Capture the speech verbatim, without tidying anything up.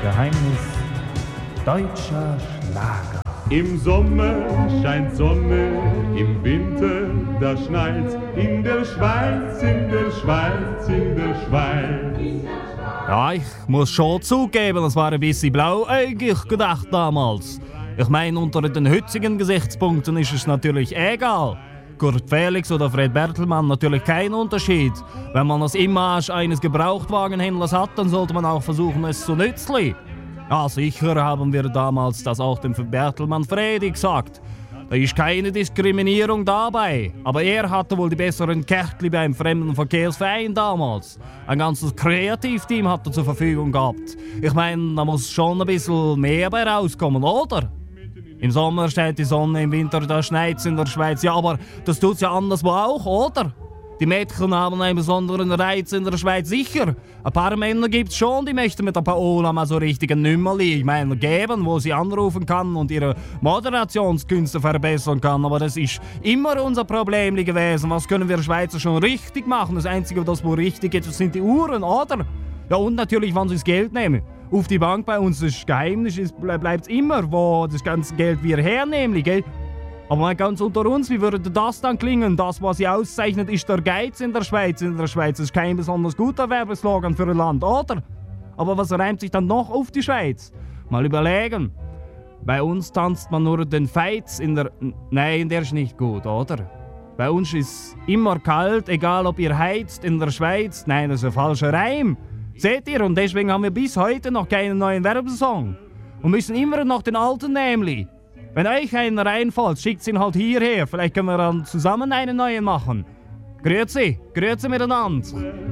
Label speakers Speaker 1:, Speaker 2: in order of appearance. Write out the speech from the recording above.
Speaker 1: Geheimnis deutscher Schlager.
Speaker 2: Im Sommer scheint Sonne, im Winter da schneit's. In der Schweiz, in der Schweiz, in der Schweiz.
Speaker 1: Ja, ich muss schon zugeben, das war ein bisschen blauäugig gedacht damals. Ich meine, unter den heutigen Gesichtspunkten ist es natürlich egal. Kurt Felix oder Fred Bertelmann, natürlich kein Unterschied. Wenn man das Image eines Gebrauchtwagenhändlers hat, dann sollte man auch versuchen, es zu nützen. Ja, sicher haben wir damals das auch dem Bertelmann Fredi gesagt. Da ist keine Diskriminierung dabei. Aber er hatte wohl die besseren Kärtchen beim Fremdenverkehrsverein damals. Ein ganzes Kreativteam hat er zur Verfügung gehabt. Ich meine, da muss schon ein bisschen mehr bei rauskommen, oder? Im Sommer steht die Sonne, im Winter da schneit's in der Schweiz. Ja, aber das tut's ja anderswo auch, oder? Die Mädchen haben einen besonderen Reiz in der Schweiz, sicher. Ein paar Männer gibt's schon, die möchten mit der Paola mal so richtigen Nümmerli, ich meine, geben, wo sie anrufen kann und ihre Moderationskünste verbessern kann. Aber das ist immer unser Problem gewesen. Was können wir Schweizer schon richtig machen? Das Einzige, das wo richtig geht, das sind die Uhren, oder? Ja, und natürlich, wann sie das Geld nehmen. Auf die Bank bei uns, das Geheimnis ist, bleibt's immer, wo das ganze Geld wir hernehmen, gell? Aber mal ganz unter uns, wie würde das dann klingen? Das, was sie auszeichnet, ist der Geiz in der Schweiz. In der Schweiz ist kein besonders guter Werbeslogan für ein Land, oder? Aber was reimt sich dann noch auf die Schweiz? Mal überlegen. Bei uns tanzt man nur den Feiz in der... Nein, der ist nicht gut, oder? Bei uns ist immer kalt, egal ob ihr heizt in der Schweiz. Nein, das ist ein falscher Reim. Seht ihr? Und deswegen haben wir bis heute noch keinen neuen Werbesong. Und müssen immer noch den alten nämlich. Wenn euch einer reinfällt, schickt ihn halt hierher. Vielleicht können wir dann zusammen einen neuen machen. Grüezi, grüezi miteinander.